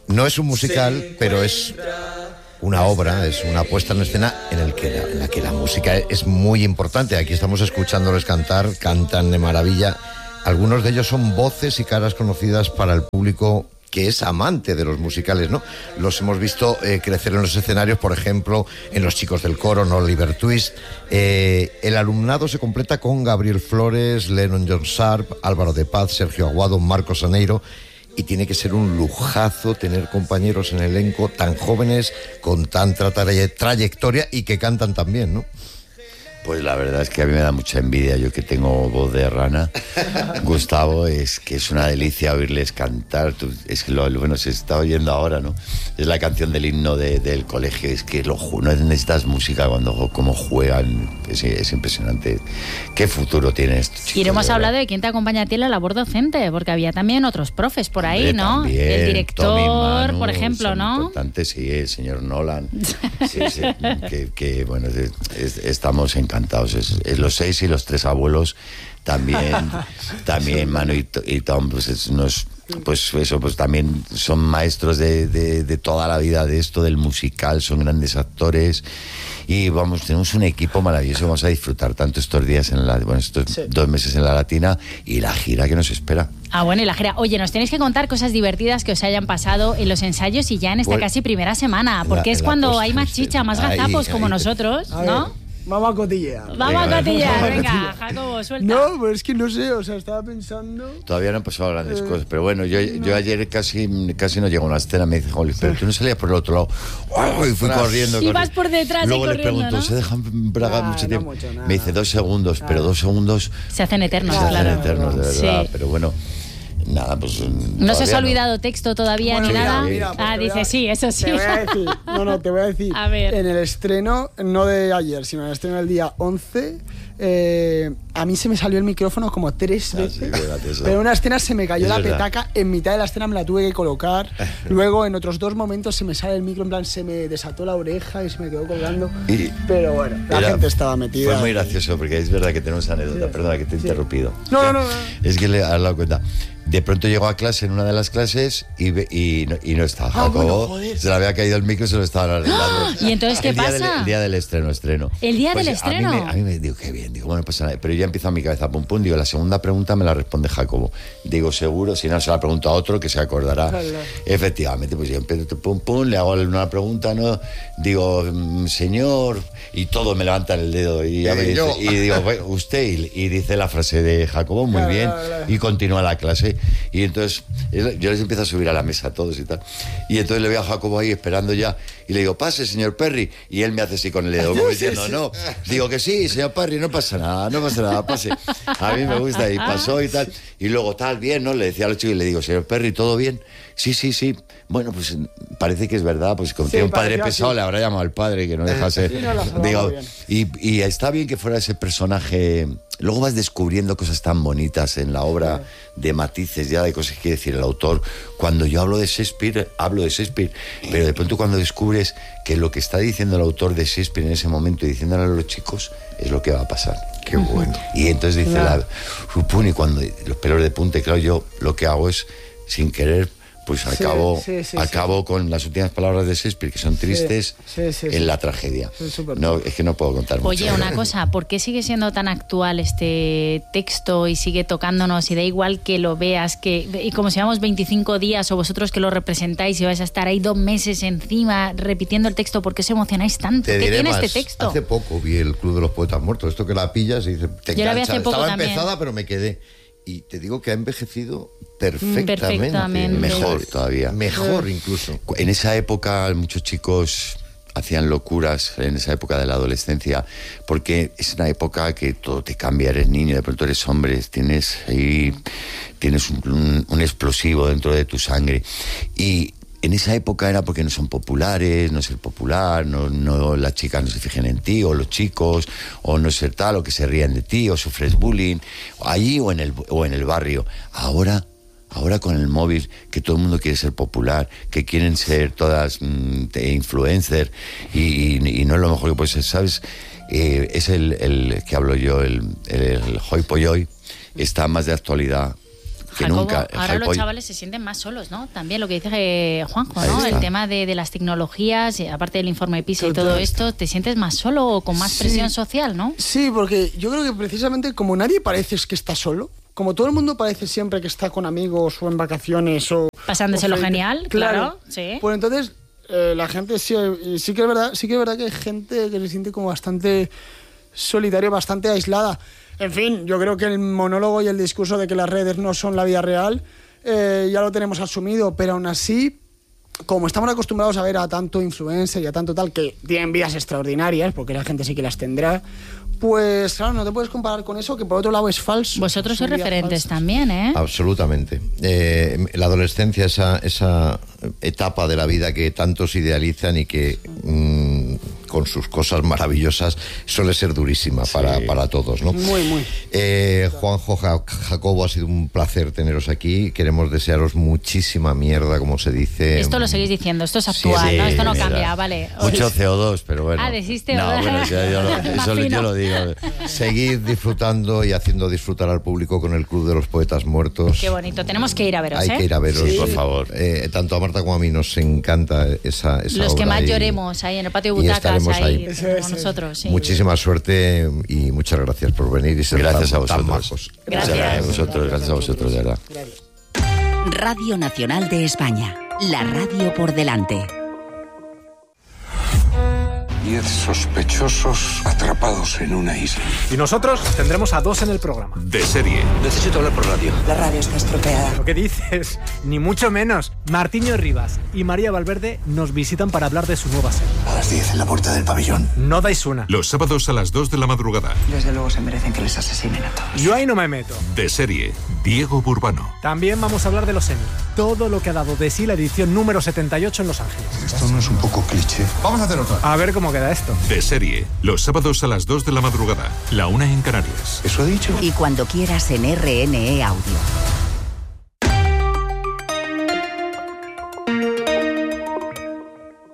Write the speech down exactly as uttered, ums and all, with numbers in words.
No es un musical, pero es una obra, es una puesta en escena en, el que la, en la que la música es muy importante. Aquí estamos escuchándoles cantar, cantan de maravilla. Algunos de ellos son voces y caras conocidas para el público que es amante de los musicales, ¿no? Los hemos visto eh, crecer en los escenarios, por ejemplo, en Los Chicos del Coro, en Oliver Twist. Eh, el alumnado se completa con Gabriel Flores, Lennon John Sharp, Álvaro de Paz, Sergio Aguado, Marcos Saneiro. Y tiene que ser un lujazo tener compañeros en el elenco tan jóvenes, con tanta trayectoria y que cantan también, ¿no? Pues la verdad es que a mí me da mucha envidia, yo que tengo voz de rana. Gustavo, es que es una delicia oírles cantar. Tú, es que lo, bueno, se está oyendo ahora, ¿no? Es la canción del himno de, del colegio. Es que lo, no necesitas música cuando como juegan. Es, es impresionante. ¿Qué futuro tiene esto, chicos? Y no hemos hablado de quién te acompaña a ti en la labor docente, porque había también otros profes por ahí, Hombre, ¿no? También, el director, Manu, por ejemplo, ¿no? Importante, sí, el señor Nolan. Sí, sí, que, que bueno, es, es, estamos encantados. Es, es los seis y los tres abuelos también, también Manu y, y Tom, pues es, nos, pues eso, pues también son maestros de, de, de toda la vida de esto, del musical, son grandes actores. Y vamos, tenemos un equipo maravilloso, vamos a disfrutar tanto estos días en la, bueno, estos sí. dos meses en la Latina y la gira que nos espera. Ah, bueno, y la gira. Oye, nos tenéis que contar cosas divertidas que os hayan pasado en los ensayos y ya en esta pues, casi primera semana, porque la, es cuando post, hay más chicha, más gazapos ahí, como ahí. nosotros, ¿no? Vamos a cotillear. Vamos a cotillear, venga, Jacobo, suelta. No, pero es que no sé, o sea, estaba pensando... Todavía no han pasado grandes eh, cosas, pero bueno, yo, no. yo ayer casi, casi no llego a una escena, me dice, Jolly, pero tú no salías por el otro lado. ¡Oh! Y fui corriendo. Y vas por detrás Luego y le corriendo, pregunto, ¿no? ¿se dejan bragar nah, mucho tiempo? No mucho, me dice dos segundos, nah. pero dos segundos... Se hacen eternos, se claro. Se hacen eternos, de verdad, sí. pero bueno... Nada, pues... ¿No se os ha olvidado no. texto todavía bueno, ni mira, nada? Mira, ah, dice, a, sí, eso sí. Te voy a decir, no, no, te voy a decir. A ver. En el estreno, no de ayer, sino en el estreno del día once, eh, a mí se me salió el micrófono como tres ah, veces. Sí, verdad, pero en una escena se me cayó es la verdad. petaca, en mitad de la escena me la tuve que colocar. Luego, en otros dos momentos, se me sale el micro, en plan, se me desató la oreja y se me quedó colgando. Y pero bueno, la era, gente estaba metida. Fue muy gracioso, porque es verdad que tenemos anécdota. Sí, perdona que te he sí. interrumpido. No, no, no, no. Es que le has dado cuenta. De pronto llegó a clase en una de las clases y, y, no, y no estaba Jacobo. Ah, bueno, se le había caído el micro y se lo estaban arreglando. ¿Y entonces qué el pasa? Día del, el día del estreno, estreno. ¿El día pues del estreno? A mí, me, a mí me digo, qué bien, digo, bueno, pasa nada. Pero ya empieza a mi cabeza, pum, pum, digo, la segunda pregunta me la responde Jacobo. Digo, seguro, si no se la pregunto a otro que se acordará. Claro. Efectivamente, pues yo empiezo, pum, pum, le hago una pregunta, ¿no? Digo, señor, y todos me levantan el dedo y, ya me dice, y digo, bueno, usted, y, y dice la frase de Jacobo, muy claro, bien, claro, claro. Y continúa la clase. Y entonces yo les empiezo a subir a la mesa a todos y tal. Y entonces le veo a Jacobo ahí esperando ya. Y le digo, pase, señor Perry. Y él me hace así con el dedo, como diciendo, no. Digo que sí, señor Perry, no pasa nada, no pasa nada, pase. A mí me gusta. Y pasó y tal. Y luego, tal, bien, ¿no? Le decía a los chicos y le digo, señor Perry, ¿todo bien? Sí, sí, sí. Bueno, pues parece que es verdad, pues como sí, tiene un padre pesado, así. Le habrá llamado al padre, que no dejase. Sí, no, digo, y, y está bien que fuera ese personaje. Luego vas descubriendo cosas tan bonitas en la obra, sí. de matices, ya de cosas que quiere decir el autor. Cuando yo hablo de Shakespeare, hablo de Shakespeare, pero de pronto cuando descubres que lo que está diciendo el autor de Shakespeare en ese momento y diciéndole a los chicos es lo que va a pasar. Qué bueno. Y entonces dice claro. la... Y cuando los pelos de punta, claro, yo lo que hago es, sin querer... pues acabo, sí, sí, sí, acabo sí. con las últimas palabras de Shakespeare, que son tristes, sí, sí, sí, en sí. la tragedia. Sí, no, es que no puedo contar Oye, mucho. Oye, una cosa, ¿por qué sigue siendo tan actual este texto y sigue tocándonos y da igual que lo veas, que y como si llevamos veinticinco días o vosotros que lo representáis y vais a estar ahí dos meses encima repitiendo el texto, ¿por qué os emocionáis tanto? Te ¿Qué tiene más, este texto? Hace poco vi el Club de los Poetas Muertos, esto que la pillas y dices, te Yo la vi engancha. hace poco Estaba también. empezada, pero me quedé. Y te digo que ha envejecido perfectamente. perfectamente. Mejor todavía. Mejor incluso. En esa época muchos chicos hacían locuras, en esa época de la adolescencia, porque es una época que todo te cambia, eres niño, de pronto eres hombre, tienes ahí, tienes un, un, un explosivo dentro de tu sangre. Y en esa época era porque no son populares, no ser popular, no, no, las chicas no se fijen en ti, o los chicos, o no ser tal, o que se rían de ti, o sufres bullying, allí o en el, o en el barrio. Ahora, ahora con el móvil, que todo el mundo quiere ser popular, que quieren ser todas mmm, influencers, y, y, y no es lo mejor que puede ser, ¿sabes? Eh, es el, el que hablo yo, el, el, el Hoy Poyoy, está más de actualidad. que Jacobo, nunca. Ahora Hype los Boy- chavales se sienten más solos, ¿no? También lo que dice eh, Juanjo, ¿no? Ahí está. El tema de, de las tecnologías, y aparte del informe PISA y Total. todo esto, ¿te sientes más solo o con más Sí. presión social, no? Sí, porque yo creo que precisamente como nadie parece que está solo, como todo el mundo parece siempre que está con amigos o en vacaciones o... Pasándoselo o frente- genial, claro, sí. Pues entonces eh, la gente sí, sí que es verdad, sí que es verdad que hay gente que se siente como bastante solitario, bastante aislada. En fin, yo creo que el monólogo y el discurso de que las redes no son la vida real eh, ya lo tenemos asumido, pero aún así, como estamos acostumbrados a ver a tanto influencer y a tanto tal que tienen vidas extraordinarias, porque la gente sí que las tendrá, pues claro, no te puedes comparar con eso, que por otro lado es falso. Vosotros Son sois vidas referentes falsas. también, ¿eh? Absolutamente. Eh, la adolescencia, esa, esa etapa de la vida que tantos idealizan y que mm, con sus cosas maravillosas suele ser durísima para, para todos, ¿no? Muy, muy. Eh, Juanjo, Ja- Jacobo, ha sido un placer teneros aquí. Queremos desearos muchísima mierda, como se dice. Esto lo seguís diciendo, esto es actual, Sí, ¿no? Esto no mira. cambia, vale. Mucho C O dos, pero bueno. Ah, decís C O No, dos. bueno, yo, yo lo, eso Imagino. yo lo digo. Seguid disfrutando y haciendo disfrutar al público con el Club de los Poetas Muertos. Qué bonito, tenemos que ir a veros, Hay ¿eh? que ir a veros, Sí. Por favor. Eh, tanto a Marta como a mí nos encanta esa, esa Los que obra más y- lloremos ahí en el patio de y butacas, estaremos ahí, ahí. Eso como es, nosotros, sí. Muchísima suerte y muchas gracias por venir y ser Gracias tan, a tan vosotros. majos. Gracias. Gracias a vosotros, gracias a vosotros, de verdad. Radio Nacional de España. La radio por delante. Diez sospechosos atrapados en una isla. Y nosotros tendremos a dos en el programa. De serie. Necesito hablar por radio. La radio está estropeada. ¿Lo que dices? Ni mucho menos. Martiño Rivas y María Valverde nos visitan para hablar de su nueva serie. A las diez en la puerta del pabellón. No dais una. Los sábados a las dos de la madrugada. Desde luego se merecen que les asesinen a todos. Yo ahí no me meto. De serie. Diego Burbano. También vamos a hablar de los Emmy. Todo lo que ha dado de sí la edición número setenta y ocho en Los Ángeles. Esto no es un poco cliché. Vamos a hacer otra. A ver cómo queda esto. De serie. Los sábados a las dos de la madrugada. La una en Canarias. ¿Eso ha dicho? Y cuando quieras en R N E Audio.